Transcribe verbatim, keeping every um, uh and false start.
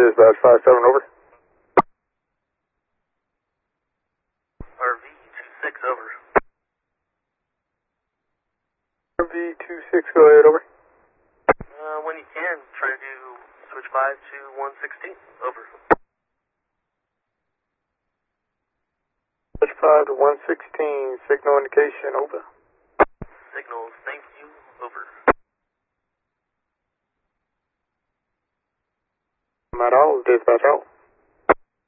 Dispatch five seven, over. R V two six, over. R V two six, go ahead, over. Uh, when you can, try to do switch five to one sixteen, over. Switch five to one sixteen, signal indication, over. Signals, thank you, over. I'm at all, dispatch out.